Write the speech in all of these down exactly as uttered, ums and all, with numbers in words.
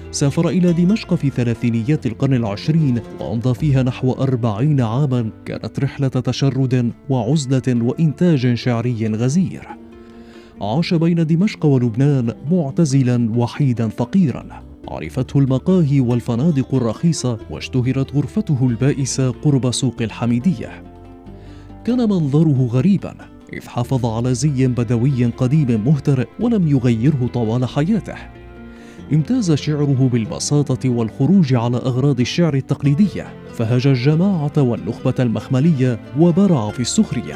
سافر إلى دمشق في ثلاثينيات القرن العشرين وأمضى فيها نحو أربعين عاماً. كانت رحلة تشرد وعزلة وإنتاج شعري غزير. عاش بين دمشق ولبنان معتزلاً وحيداً فقيراً. عرفته المقاهي والفنادق الرخيصة، واشتهرت غرفته البائسة قرب سوق الحميدية. كان منظره غريباً، إذ حافظ على زي بدوي قديم مهترئ ولم يغيره طوال حياته. امتاز شعره بالبساطة والخروج على أغراض الشعر التقليدية، فهج الجماعة والنخبة المخملية وبرع في السخرية.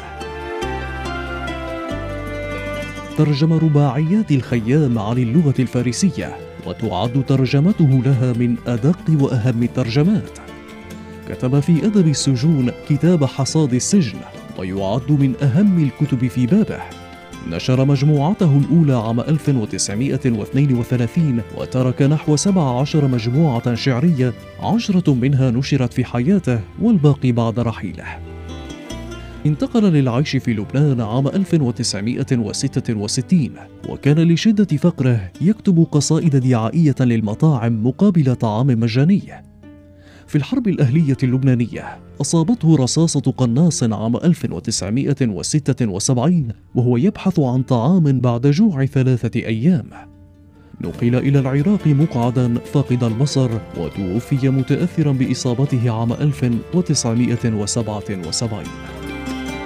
ترجم رباعيات الخيام عن اللغة الفارسية، وتعد ترجمته لها من أدق وأهم الترجمات. كتب في أدب السجون كتاب حصاد السجن، ويعد من أهم الكتب في بابه. نشر مجموعته الأولى عام ألف وتسعمائة واثنين وثلاثين، وترك نحو سبع عشر مجموعة شعرية، عشرة منها نشرت في حياته والباقي بعد رحيله. انتقل للعيش في لبنان عام ألف وتسعمائة وستة وستين، وكان لشدة فقره يكتب قصائد دعائية للمطاعم مقابل طعام مجاني. في الحرب الأهلية اللبنانية أصابته رصاصة قناص عام ألف وتسعمائة وستة وسبعين وهو يبحث عن طعام بعد جوع ثلاثة أيام. نقل إلى العراق مقعدا فاقد البصر، وتوفي متأثرا بإصابته عام ألف وتسعمائة وسبعة وسبعين.